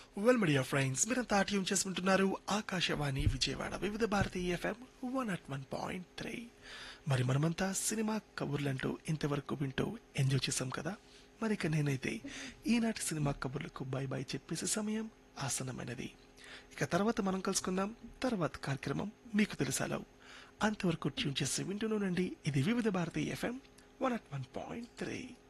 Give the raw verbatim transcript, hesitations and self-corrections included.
Well media friends మీరంతా tune చేసుకుంటున్నారు ఆకాశవాణి విజయవాడ వివిధ Bharati FM one at one point three. మరి మనమంతా సినిమా కబుర్లంటూ ఇంతవరకు వింటూ ఎంజాయ్ చేసాం కదా. మరి ఇక నేనైతే ఈనాటి సినిమా కబుర్లకు బై బై చెప్పేసే సమయం ఆసన్నమైనది. ఇక తర్వాత మనం కలుసుకుందాం తర్వాత కార్యక్రమం మీకు తెలుసాలో. అంతవరకు ట్యూన్ చేసి వింటూనండి ఇది వివిధ Bharati FM one at one point three.